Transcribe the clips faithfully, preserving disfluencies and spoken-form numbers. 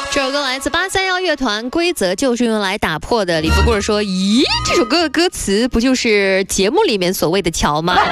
这首歌来自八三幺乐团，规则就是用来打破的。李福贵说：“咦，这首歌的歌词不就是节目里面所谓的桥吗？”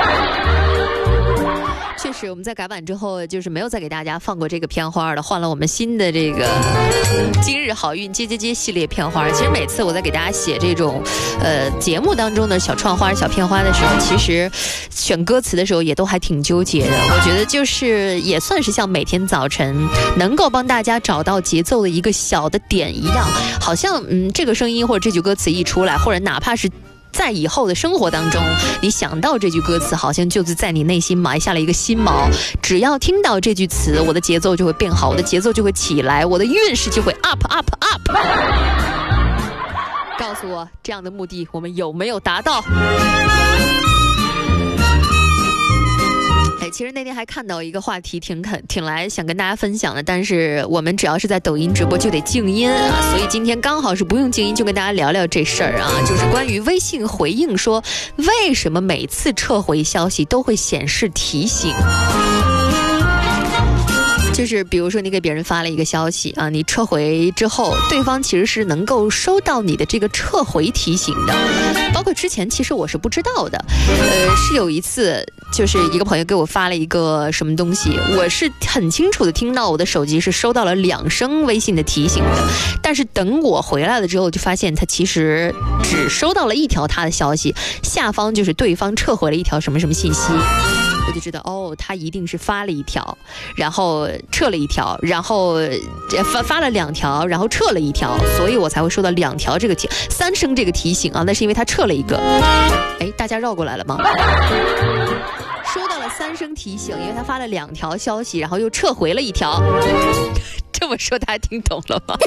确实，我们在改版之后，就是没有再给大家放过这个片花了，换了我们新的这个今日好运接接接系列片花。其实每次我在给大家写这种呃节目当中的小串花、小片花的时候，其实选歌词的时候也都还挺纠结的。我觉得就是也算是像每天早晨能够帮大家找到节奏的一个小的点一样，好像嗯这个声音或者这句歌词一出来，或者哪怕是在以后的生活当中，你想到这句歌词，好像就是在你内心埋下了一个心锚。只要听到这句词，我的节奏就会变好，我的节奏就会起来，我的运势就会 up up up。告诉我，这样的目的我们有没有达到？其实那天还看到一个话题挺肯挺来想跟大家分享的，但是我们只要是在抖音直播就得静音啊，所以今天刚好是不用静音，就跟大家聊聊这事儿啊，就是关于微信回应说为什么每次撤回消息都会显示提醒。就是比如说你给别人发了一个消息啊，你撤回之后，对方其实是能够收到你的这个撤回提醒的。包括之前其实我是不知道的，呃，是有一次就是一个朋友给我发了一个什么东西，我是很清楚的听到我的手机是收到了两声微信的提醒的，但是等我回来了之后，就发现他其实只收到了一条他的消息，下方就是对方撤回了一条什么什么信息。我就知道哦，他一定是发了一条，然后撤了一条，然后发发了两条，然后撤了一条，所以我才会收到两条这个提三声这个提醒啊。那是因为他撤了一个。哎，大家绕过来了吗？收到了三声提醒，因为他发了两条消息，然后又撤回了一条。这么说大家听懂了吗？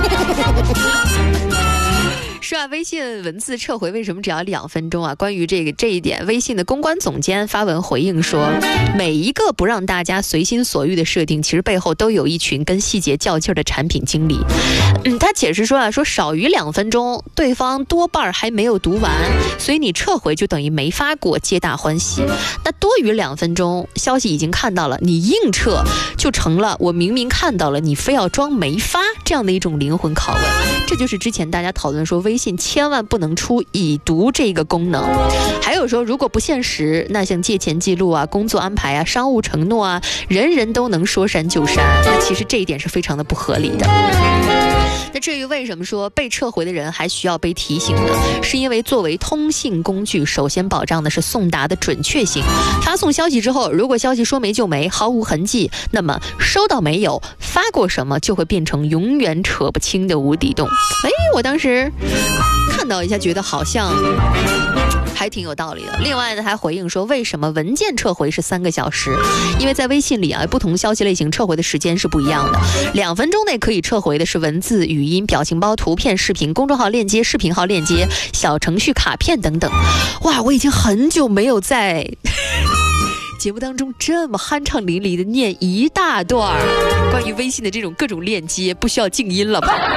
说啊，微信文字撤回为什么只要两分钟啊？关于这个这一点，微信的公关总监发文回应说，每一个不让大家随心所欲的设定，其实背后都有一群跟细节较劲儿的产品经理。嗯，他解释说啊，说少于两分钟，对方多半还没有读完，所以你撤回就等于没发过，皆大欢喜。那多于两分钟，消息已经看到了，你硬撤就成了我明明看到了，你非要装没发这样的一种灵魂拷问。这就是之前大家讨论说微信千万不能出已读这个功能，还有说如果不现实，那像借钱记录啊、工作安排啊、商务承诺啊，人人都能说删就删，那其实这一点是非常的不合理的。那至于为什么说被撤回的人还需要被提醒呢？是因为作为通信工具，首先保障的是送达的准确性。发送消息之后，如果消息说没就没，毫无痕迹，那么收到没有，发过什么，就会变成永远扯不清的无底洞。哎，我当时看到一下，觉得好像还挺有道理的。另外呢，还回应说，为什么文件撤回是三个小时？因为在微信里啊，不同消息类型撤回的时间是不一样的。两分钟内可以撤回的是文字、语音、表情包、图片、视频、公众号链接、视频号链接、小程序、卡片等等。哇，我已经很久没有在节目当中这么酣畅淋漓的念一大段关于微信的这种各种链接，不需要静音了吧？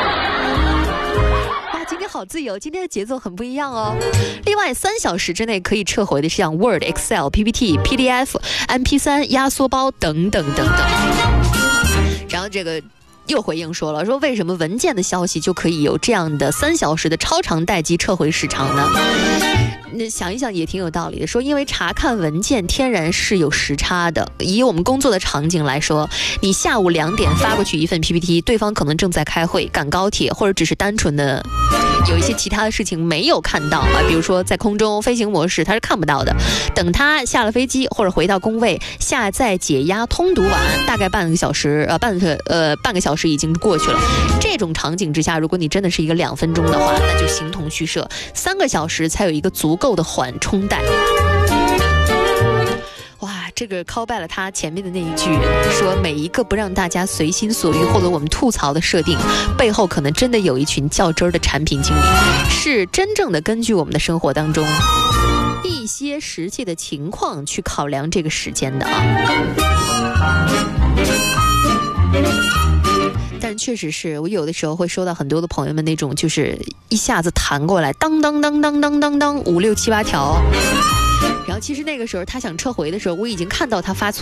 今天好自由，今天的节奏很不一样哦。另外，三小时之内可以撤回的是像 Word、Excel、P P T、P D F、M P 三、压缩包等等等等。然后这个又回应说了，说为什么文件的消息就可以有这样的三小时的超长待机撤回时长呢？那想一想也挺有道理的，说因为查看文件天然是有时差的。以我们工作的场景来说，你下午两点发过去一份 P P T， 对方可能正在开会、赶高铁，或者只是单纯的有一些其他的事情没有看到啊，比如说在空中飞行模式他是看不到的。等他下了飞机或者回到工位，下载解压通读完，大概半个小时呃半个呃半个小时已经过去了。这种场景之下，如果你真的是一个两分钟的话，那就形同虚设，三个小时才有一个足够的缓冲带。哇，这个call back了他前面的那一句，说每一个不让大家随心所欲或者我们吐槽的设定，背后可能真的有一群较真儿的产品经理，是真正的根据我们的生活当中一些实际的情况去考量这个时间的啊。但确实是我有的时候会收到很多的朋友们那种就是一下子弹过来当当当当当当当五六七八条，然后其实那个时候他想撤回的时候，我已经看到他发错